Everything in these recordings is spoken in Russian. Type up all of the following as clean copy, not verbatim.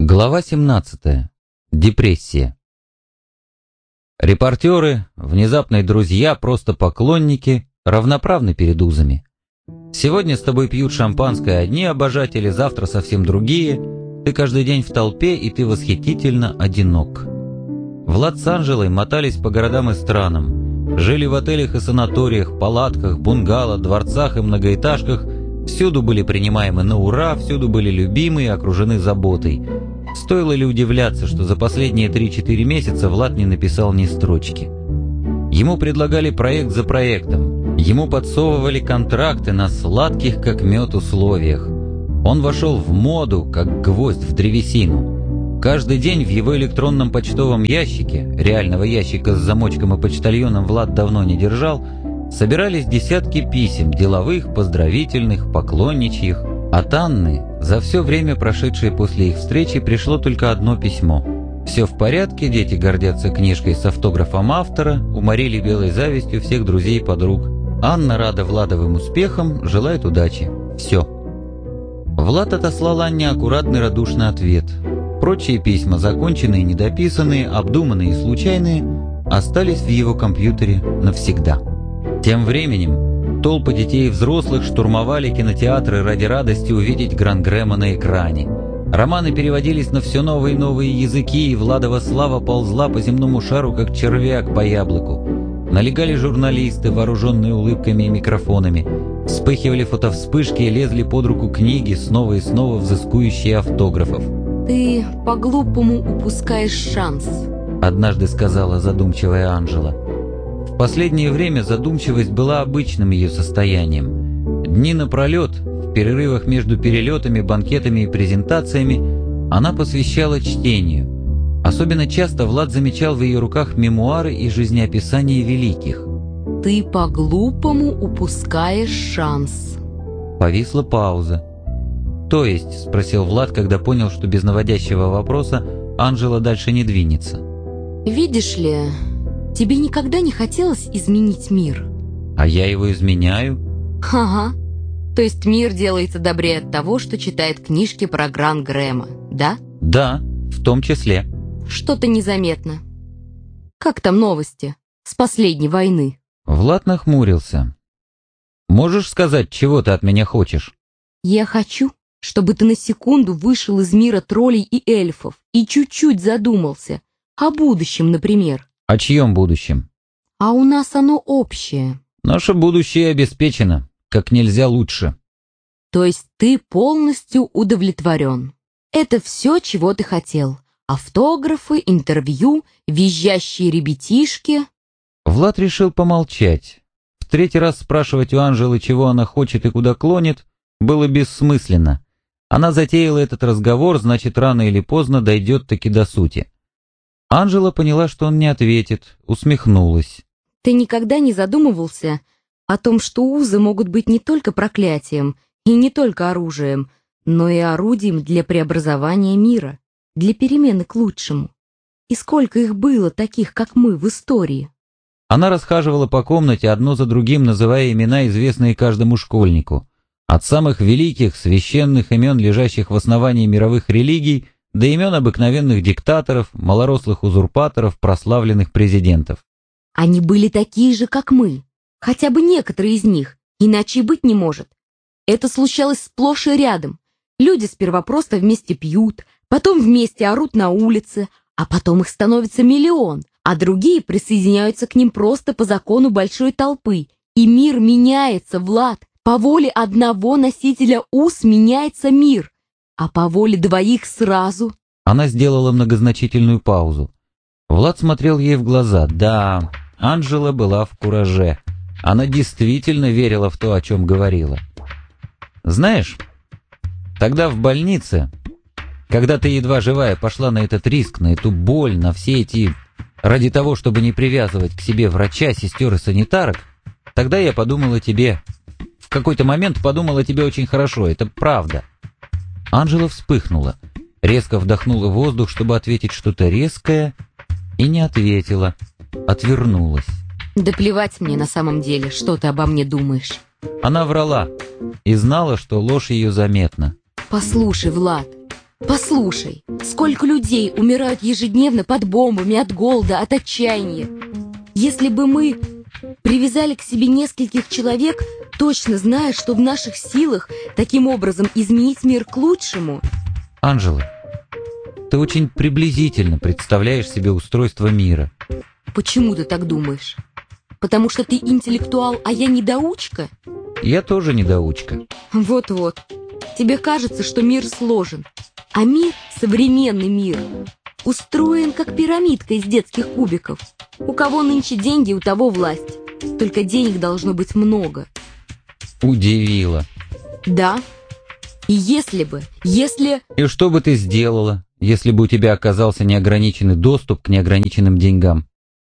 Глава 17. Депрессия. Репортеры, внезапные друзья, просто поклонники, равноправны перед узами. Сегодня с тобой пьют шампанское одни обожатели, завтра совсем другие. Ты каждый день в толпе, и ты восхитительно одинок. Влад с Анжелой мотались по городам и странам. Жили в отелях и санаториях, палатках, бунгало, дворцах и многоэтажках. Всюду были принимаемы на ура, всюду были любимы и окружены заботой. Стоило ли удивляться, что за последние 3-4 месяца Влад не написал ни строчки? Ему предлагали проект за проектом, ему подсовывали контракты на сладких как мед условиях. Он вошел в моду, как гвоздь в древесину. Каждый день в его электронном почтовом ящике, реального ящика с замочком и почтальоном Влад давно не держал, собирались десятки писем, деловых, поздравительных, поклонничьих. От Анны за все время, прошедшее после их встречи, пришло только одно письмо. Все в порядке, дети гордятся книжкой с автографом автора, уморили белой завистью всех друзей и подруг. Анна рада Владовым успехам, желает удачи. Все. Влад отослал Анне аккуратный радушный ответ. Прочие письма, законченные, недописанные, обдуманные и случайные, остались в его компьютере навсегда. Тем временем толпы детей и взрослых штурмовали кинотеатры ради радости увидеть Гран-Грэма на экране. Романы переводились на все новые и новые языки, и Владова слава ползла по земному шару, как червяк по яблоку. Налегали журналисты, вооруженные улыбками и микрофонами. Вспыхивали фотовспышки и лезли под руку книги, снова и снова взыскующие автографов. «Ты по-глупому упускаешь шанс», — однажды сказала задумчивая Анжела. В последнее время задумчивость была обычным ее состоянием. Дни напролет, в перерывах между перелетами, банкетами и презентациями, она посвящала чтению. Особенно часто Влад замечал в ее руках мемуары и жизнеописания великих. «Ты по-глупому упускаешь шанс». Повисла пауза. «То есть?» — спросил Влад, когда понял, что без наводящего вопроса Анжела дальше не двинется. «Видишь ли, тебе никогда не хотелось изменить мир?» «А я его изменяю?» «Ага. То есть мир делается добрее от того, что читает книжки про Гран-Грэма, да?» «Да, в том числе». «Что-то незаметно. Как там новости с последней войны?» Влад нахмурился. «Можешь сказать, чего ты от меня хочешь?» «Я хочу, чтобы ты на секунду вышел из мира троллей и эльфов и чуть-чуть задумался. О будущем, например». «О чьем будущем?» «А у нас оно общее». «Наше будущее обеспечено, как нельзя лучше». «То есть ты полностью удовлетворен. Это все, чего ты хотел. Автографы, интервью, визжащие ребятишки». Влад решил помолчать. В третий раз спрашивать у Анжелы, чего она хочет и куда клонит, было бессмысленно. Она затеяла этот разговор, значит, рано или поздно дойдет таки до сути. Анжела поняла, что он не ответит, усмехнулась. «Ты никогда не задумывался о том, что узы могут быть не только проклятием и не только оружием, но и орудием для преобразования мира, для перемены к лучшему? И сколько их было, таких, как мы, в истории?» Она расхаживала по комнате, одно за другим называя имена, известные каждому школьнику. От самых великих, священных имен, лежащих в основании мировых религий, до имен обыкновенных диктаторов, малорослых узурпаторов, прославленных президентов. «Они были такие же, как мы. Хотя бы некоторые из них, иначе и быть не может. Это случалось сплошь и рядом. Люди сперва просто вместе пьют, потом вместе орут на улице, а потом их становится миллион, а другие присоединяются к ним просто по закону большой толпы. И мир меняется, Влад. По воле одного носителя уз меняется мир, а по воле двоих сразу». Она сделала многозначительную паузу. Влад смотрел ей в глаза. Да, Анжела была в кураже. Она действительно верила в то, о чем говорила. «Знаешь, тогда в больнице, когда ты едва живая пошла на этот риск, на эту боль, на все эти... ради того, чтобы не привязывать к себе врача, сестер и санитарок, тогда я подумала о тебе. В какой-то момент подумала о тебе очень хорошо, это правда». Анжела вспыхнула, резко вдохнула воздух, чтобы ответить что-то резкое, и не ответила, отвернулась. «Да плевать мне на самом деле, что ты обо мне думаешь». Она врала и знала, что ложь ее заметна. «Послушай, Влад, Послушай, сколько людей умирают ежедневно под бомбами, от голода, от отчаяния. Если бы мы привязали к себе нескольких человек, точно зная, что в наших силах таким образом изменить мир к лучшему... Анжела, ты очень приблизительно представляешь себе устройство мира. Почему ты так думаешь? Потому что ты интеллектуал, а я недоучка? Я тоже недоучка. Вот-вот. Тебе кажется, что мир сложен. А мир, современный мир, устроен как пирамидка из детских кубиков. У кого нынче деньги, у того власть. Только денег должно быть много. Удивило. Да. И если... И что бы ты сделала, если бы у тебя оказался неограниченный доступ к неограниченным деньгам?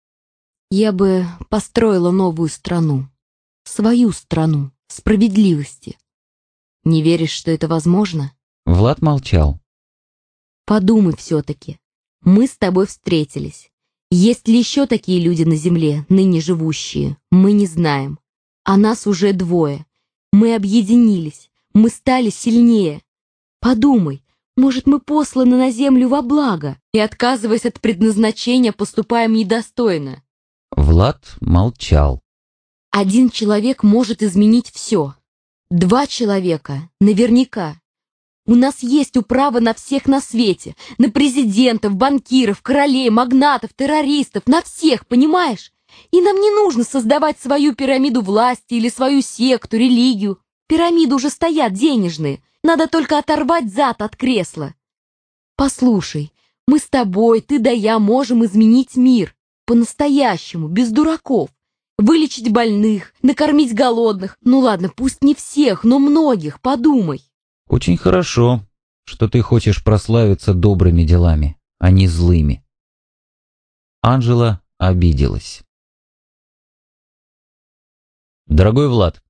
Я бы построила новую страну. Свою страну. Справедливости. Не веришь, что это возможно? Влад молчал. Подумай все-таки. Мы с тобой встретились. Есть ли еще такие люди на земле, ныне живущие? Мы не знаем. А нас уже двое. Мы объединились. Мы стали сильнее. Подумай, может, мы посланы на землю во благо и, отказываясь от предназначения, поступаем недостойно? Влад молчал. Один человек может изменить все. Два человека наверняка. У нас есть управа на всех на свете. На президентов, банкиров, королей, магнатов, террористов. На всех, понимаешь? И нам не нужно создавать свою пирамиду власти или свою секту, религию. Пирамиды уже стоят денежные. Надо только оторвать зад от кресла. Послушай, мы с тобой, ты да я, можем изменить мир. По-настоящему, без дураков. Вылечить больных, накормить голодных. Ну ладно, пусть не всех, но многих, подумай. Очень хорошо, что ты хочешь прославиться добрыми делами, а не злыми. Анжела обиделась. Дорогой Влад,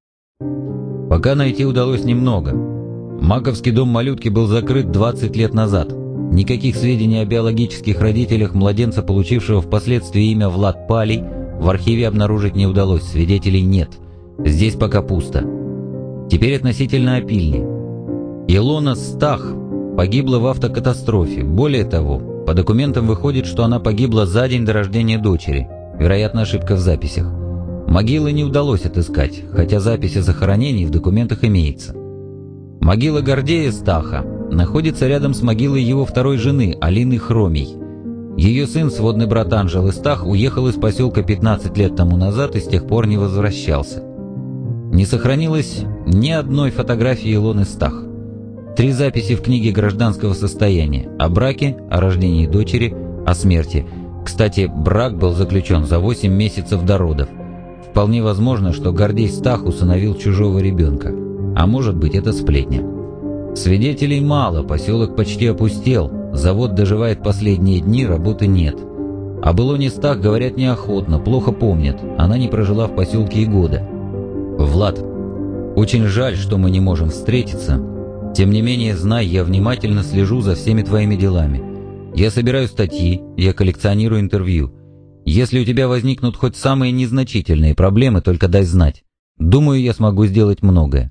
пока найти удалось немного. Маковский дом малютки был закрыт 20 лет назад. Никаких сведений о биологических родителях младенца, получившего впоследствии имя Влад Палий, в архиве обнаружить не удалось, свидетелей нет. Здесь пока пусто. Теперь относительно опильни. Илона Стах погибла в автокатастрофе. Более того, по документам выходит, что она погибла за день до рождения дочери. Вероятно, ошибка в записях. Могилы не удалось отыскать, хотя запись о захоронении в документах имеется. Могила Гордея Стаха находится рядом с могилой его второй жены, Алины Хромий. Ее сын, сводный брат Анжелы Стах, уехал из поселка 15 лет тому назад и с тех пор не возвращался. Не сохранилось ни одной фотографии Илоны Стах. 3 записи в книге гражданского состояния: о браке, о рождении дочери, о смерти. Кстати, брак был заключен за 8 месяцев до родов. Вполне возможно, что Гордей Стах усыновил чужого ребенка. А может быть, это сплетня. Свидетелей мало, поселок почти опустел, завод доживает последние дни, работы нет. Об Илоне Стах говорят неохотно, плохо помнят, она не прожила в поселке и года. Влад, очень жаль, что мы не можем встретиться. Тем не менее, знай, я внимательно слежу за всеми твоими делами. Я собираю статьи, я коллекционирую интервью. Если у тебя возникнут хоть самые незначительные проблемы, только дай знать. Думаю, я смогу сделать многое.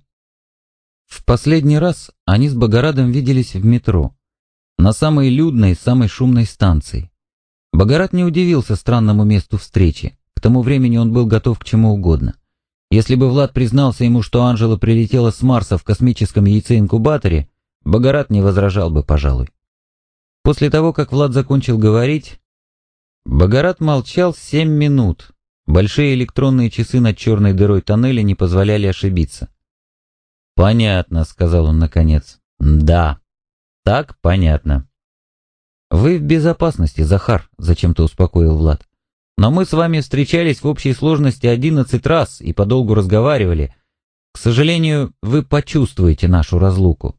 В последний раз они с Богорадом виделись в метро, на самой людной, самой шумной станции. Богорад не удивился странному месту встречи, к тому времени он был готов к чему угодно. Если бы Влад признался ему, что Анжела прилетела с Марса в космическом яйцеинкубаторе, Богорад не возражал бы, пожалуй. После того, как Влад закончил говорить, Богорад молчал 7 минут. Большие электронные часы над черной дырой тоннеля не позволяли ошибиться. «Понятно», — сказал он наконец. «Да, так понятно». «Вы в безопасности, Захар», — зачем-то успокоил Влад. «Но мы с вами встречались в общей сложности 11 раз и подолгу разговаривали. К сожалению, вы почувствуете нашу разлуку».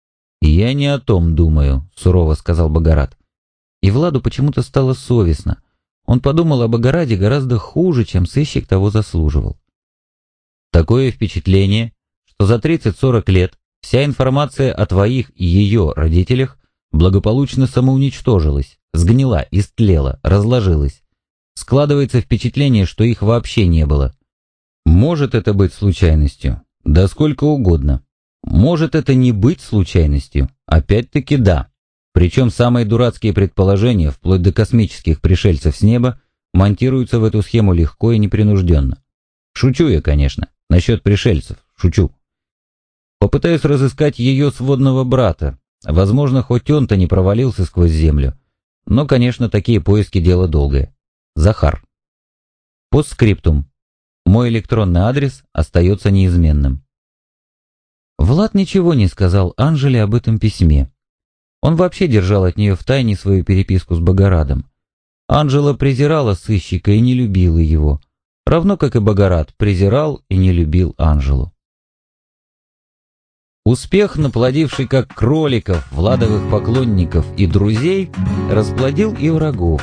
«Я не о том думаю», — сурово сказал Богорад. И Владу почему-то стало совестно. Он подумал о Богораде гораздо хуже, чем сыщик того заслуживал. «Такое впечатление, что за 30-40 лет вся информация о твоих и ее родителях благополучно самоуничтожилась, сгнила, истлела, разложилась. Складывается впечатление, что их вообще не было. Может это быть случайностью? Да сколько угодно. Может это не быть случайностью? Опять-таки да. Причем самые дурацкие предположения, вплоть до космических пришельцев с неба, монтируются в эту схему легко и непринужденно. Шучу я, конечно, насчет пришельцев, шучу. Попытаюсь разыскать ее сводного брата. Возможно, хоть он-то не провалился сквозь землю. Но, конечно, такие поиски дело долгое. Захар. Постскриптум. Мой электронный адрес остается неизменным. Влад ничего не сказал Анжеле об этом письме. Он вообще держал от нее в тайне свою переписку с Богорадом. Анжела презирала сыщика и не любила его, равно как и Богорад презирал и не любил Анжелу. Успех, наплодивший как кроликов Владовых поклонников и друзей, расплодил и врагов.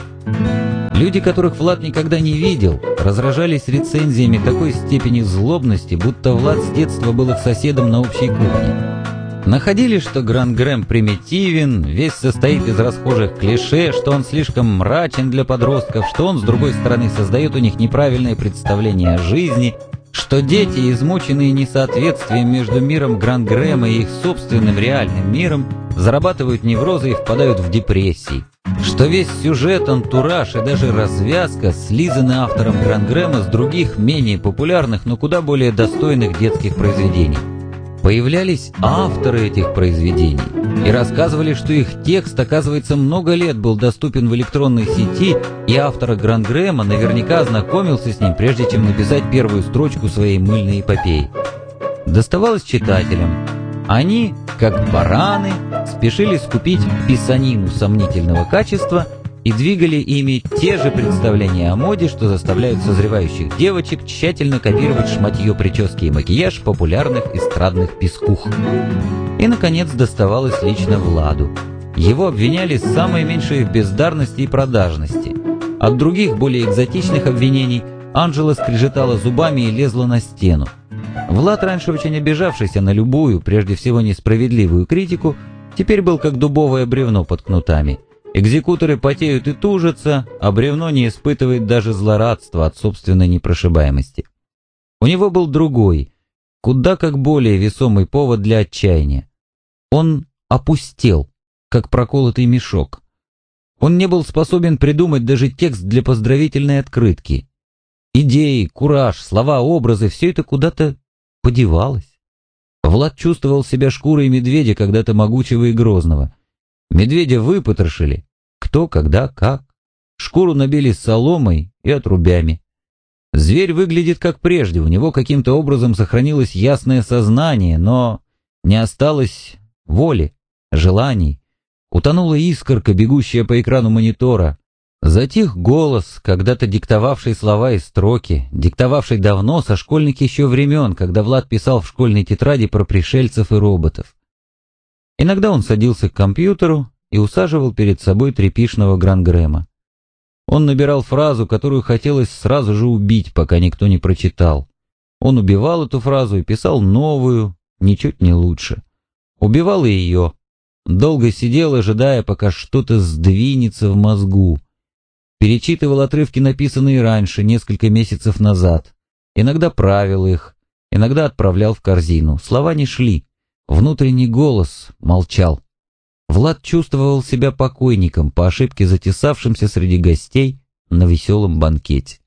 Люди, которых Влад никогда не видел, разражались рецензиями такой степени злобности, будто Влад с детства был их соседом на общей кухне. Находили, что Гран-Грэм примитивен, весь состоит из расхожих клише, что он слишком мрачен для подростков, что он, с другой стороны, создает у них неправильное представление о жизни, что дети, измученные несоответствием между миром Гран-Грэма и их собственным реальным миром, зарабатывают неврозы и впадают в депрессии, что весь сюжет, антураж и даже развязка слизаны автором Гран-Грэма с других, менее популярных, но куда более достойных детских произведений. Появлялись авторы этих произведений и рассказывали, что их текст, оказывается, много лет был доступен в электронной сети, и автор Гран-Грэма наверняка ознакомился с ним, прежде чем написать первую строчку своей мыльной эпопеи. Доставалось читателям. Они, как бараны, спешили скупить писанину сомнительного качества и двигали ими те же представления о моде, что заставляют созревающих девочек тщательно копировать шматье, прически и макияж популярных эстрадных пескух. И, наконец, доставалось лично Владу. Его обвиняли самое меньшее в бездарности и продажности. От других, более экзотичных обвинений Анжела скрежетала зубами и лезла на стену. Влад, раньше очень обижавшийся на любую, прежде всего несправедливую критику, теперь был как дубовое бревно под кнутами. Экзекуторы потеют и тужатся, а бревно не испытывает даже злорадства от собственной непрошибаемости. У него был другой, куда как более весомый повод для отчаяния. Он опустел, как проколотый мешок. Он не был способен придумать даже текст для поздравительной открытки. Идеи, кураж, слова, образы — все это куда-то подевалось. Влад чувствовал себя шкурой медведя, когда-то могучего и грозного. Медведя выпотрошили, кто, когда, как. Шкуру набили соломой и отрубями. Зверь выглядит как прежде, у него каким-то образом сохранилось ясное сознание, но не осталось воли, желаний. Утонула искорка, бегущая по экрану монитора. Затих голос, когда-то диктовавший слова и строки, диктовавший давно, со школьных еще времен, когда Влад писал в школьной тетради про пришельцев и роботов. Иногда он садился к компьютеру и усаживал перед собой трепишного Гран-Грэма. Он набирал фразу, которую хотелось сразу же убить, пока никто не прочитал. Он убивал эту фразу и писал новую, ничуть не лучше. Убивал и ее. Долго сидел, ожидая, пока что-то сдвинется в мозгу. Перечитывал отрывки, написанные раньше, несколько месяцев назад. Иногда правил их, иногда отправлял в корзину. Слова не шли. Внутренний голос молчал. Влад чувствовал себя покойником, по ошибке затесавшимся среди гостей на веселом банкете.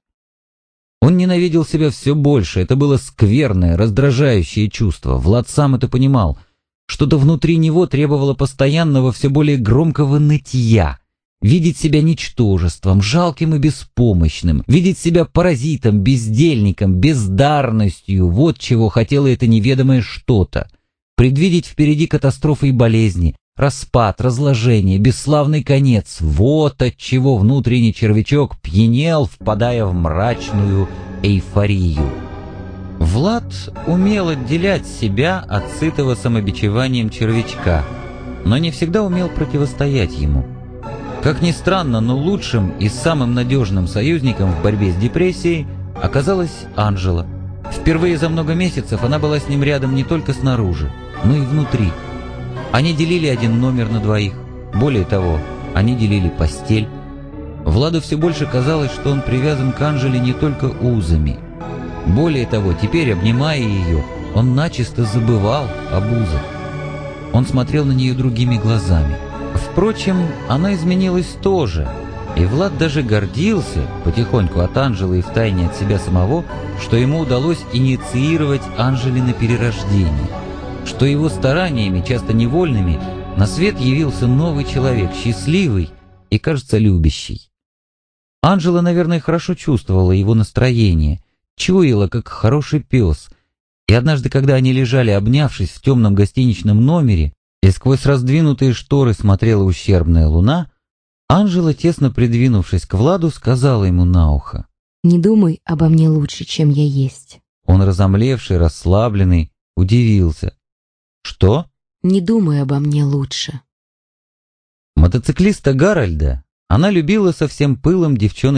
Он ненавидел себя все больше, это было скверное, раздражающее чувство. Влад сам это понимал. Что-то внутри него требовало постоянного, все более громкого нытья. Видеть себя ничтожеством, жалким и беспомощным, видеть себя паразитом, бездельником, бездарностью, вот чего хотело это неведомое что-то. Предвидеть впереди катастрофы и болезни, распад, разложение, бесславный конец, вот от чего внутренний червячок пьянел, впадая в мрачную эйфорию. Влад умел отделять себя от сытого самобичеванием червячка, но не всегда умел противостоять ему. Как ни странно, но лучшим и самым надежным союзником в борьбе с депрессией оказалась Анжела. Впервые за много месяцев она была с ним рядом не только снаружи, но и внутри. Они делили один номер на двоих. Более того, они делили постель. Владу все больше казалось, что он привязан к Анжеле не только узами. Более того, теперь, обнимая ее, он начисто забывал об узах. Он смотрел на нее другими глазами. Впрочем, она изменилась тоже, и Влад даже гордился, потихоньку от Анжелы и втайне от себя самого, что ему удалось инициировать Анжелино перерождение, что его стараниями, часто невольными, на свет явился новый человек, счастливый и, кажется, любящий. Анжела, наверное, хорошо чувствовала его настроение, чуяла, как хороший пес, и однажды, когда они лежали, обнявшись в темном гостиничном номере, и сквозь раздвинутые шторы смотрела ущербная луна, Анжела, тесно придвинувшись к Владу, сказала ему на ухо: «Не думай обо мне лучше, чем я есть». Он, разомлевший, расслабленный, удивился. «Что?» «Не думай обо мне лучше». Мотоциклиста Гарольда она любила со всем пылом девчоночьего